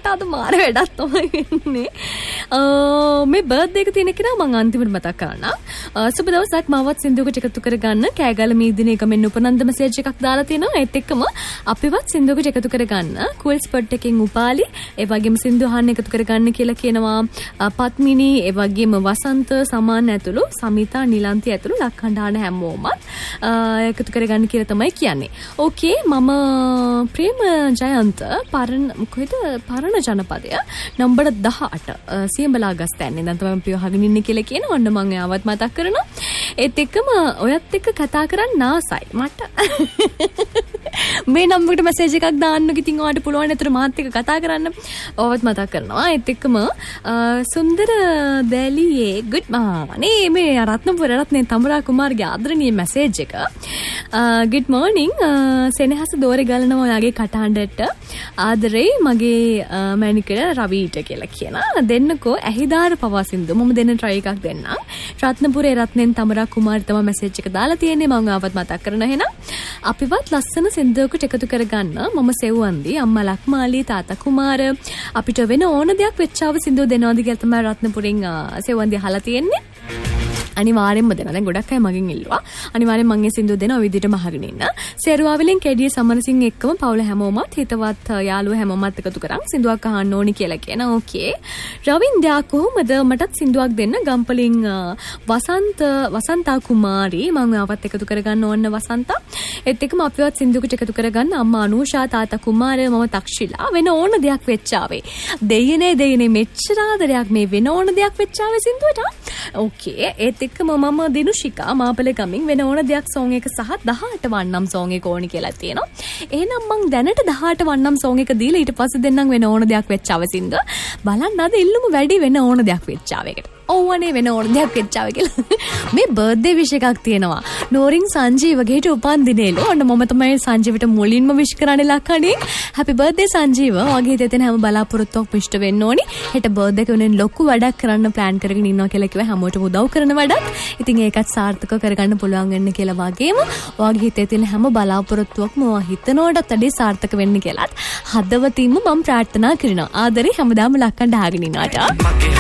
මට අද මාර වැඩක් තමයි වෙන්නේ. මේ බර්ත්ඩේ එක තියෙන කෙනා මම අන්තිමට මතක් කරන්න. සුබ දවසක් මාවත් සින්දුවකට එකතු කරගන්න. කෑගල මේ දින එක මෙන්න උපනන්ද මෙසේජ් එකක් දාලා තියෙනවා. ඒත් එක්කම අපිවත් සින්දුවකට එකතු කරගන්න. කුල් ස්පොට් එකෙන් උපාලි, ඒ වගේම සින්දු අහන්න එකතු කරගන්න කියලා කියනවා. පත්මිනි, ඒ වගේම වසන්ත, සමාන ඇතුළු, සමිතා, නිලන්ති ඇතුළු ලක්හඬාන හැමෝමත් එකතු කරගන්න කියලා තමයි කියන්නේ. ඕකේ, මම ප්‍රේම ජයන්ත පරණ ජනපදය නම්බර 18 සියඹලා ගස්තැන්නේ. දැන් තමයි අපි අහගෙන ඉන්නේ කියලා කියන ඔන්න මම ආවත් මතක් කරනවා. ඒත් එක්කම ඔයත් එක්ක කතා කරන්න ආසයි මට. මේ නම්බරට මැසේජ් එකක් දාන්න ඉතින් ඔයාලට පුළුවන් නේද මාත් එක්ක කතා කරන්න. ඔයවත් මතක් කරනවා. ඒත් එක්කම සුන්දර දැලියේ good morning මේ රත්නපුර තඹරා කුමාරගේ ආදරණීය මැසේජ් එක. good morning සෙනෙහස දෝරේ ගලනවා ඔයාගේ කටහඬට. ආදරේ මගේ මැනිකර රවීට කියලා කියනවා. දෙන්නකෝ ඇහිදාර පවා සින්දු මම දෙන්න try එකක් දෙන්නම්. රත්නපුරේ රත්නෙන් තඹරා කුමාරි තමයි මැසේජ් එක දාලා තියෙන්නේ. මම ආවත් මතක් කරන එහෙනම් අපිවත් ලස්සන සින්දුවකට එකතු කරගන්න. මම සෙව්වන්දි අම්මා ලක්මාලි තාත්තා කුමාර අපිට වෙන ඕන දෙයක් වෙච්චාව සින්දුව දෙනවද කියලා තමයි රත්නපුරෙන් සෙව්වන්දි අහලා තියෙන්නේ. අනිවාර්යෙන්ම දෙනවා. දැන් ගොඩක් අය මගෙන් ඉල්ලුවා. අනිවාර්යෙන් මම මේ සින්දුව දෙනවා ඔය විදිහටම අහගෙන ඉන්න. සේරුවාවිලෙන් කැඩිය සමරසිංහ එක්කම පවුල හැමෝමත් හිතවත් යාළුවෝ හැමෝමත් එකතු කරන් සින්දුවක් අහන්න ඕනි කියලා කියනවා. ඕකේ. රවින්ද්‍යා කොහොමද මටත් සින්දුවක් දෙන්න ගම්පලින් වසන්තා කුමාරි මම ආවත් එකතු කරගන්න ඕන වසන්තා. ඒත් එක්කම අපිවත් සින්දුවකට එකතු කරගන්න අම්මා අනුෂා තාත්තා කුමාර මම තක්ෂිලා වෙන ඕන දෙයක් වෙච්චාවේ. දෙයනේ මෙච්චර ආදරයක් මේ වෙන ඕන දෙයක් වෙච්චාවේ සින්දුවට. ඕකේ. ඒත් එක්කම මම දිනුෂිකා මාපල ගමින් වෙන ඕන දෙයක් සෝන් එක සහ 18 වන්නම් සෝන් එක ඕනි කියලා තියෙනවා. එහෙනම් මං දැනට 18 වන්නම් සෝන් එක දීලා ඊට පස්සේ දෙන්නම් වෙන ඕන දෙයක් වෙච්චාව සින්දුව. බලන්න අද ඉල්ලුම වැඩි වෙන ඕන දෙයක් වෙච්චාව එකට. ඕවනේ වෙන ඕන දෙයක් වෙච්චාව කියලා. මේ බර්ත්ඩේ විශ් එකක් තියෙනවා. නෝරින් සංජීවගේට උපන් දිනේලු. ඔන්න මම තමයි සංජීවට මුලින්ම විශ් කරන්නේ ලක්කණේ. හැපි බර්ත්ඩේ සංජීව. වගේ හිතෙන් හැම බලාපොරොත්තුවක් මිෂ්ට වෙන්න ඕනි. හෙට බර්ත්ඩේ එක වෙනින් ලොකු වැඩක් කරන්න ප්ලෑන් කරගෙන ඉන්නවා කියලා කිව්වා. හැමෝටම උදව් කරන වැඩක්. ඉතින් ඒකත් සාර්ථකව කරගන්න පුළුවන් වෙන්න කියලා වගේම ඔයාගේ හිතේ තියෙන හැම බලාපොරොත්තුවක්ම ඔයා හිතනවටත් වැඩි සාර්ථක වෙන්න කියලාත් හදවතින්ම මම ප්‍රාර්ථනා කරනවා. ආදරේ හැමදාම ලක්කණ්ඩ අහගෙන ඉන්නාට.